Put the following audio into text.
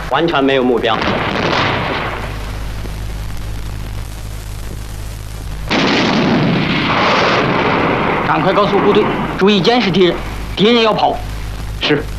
完全没有目标。 赶快告诉部队，注意监视敌人，敌人要跑。 是。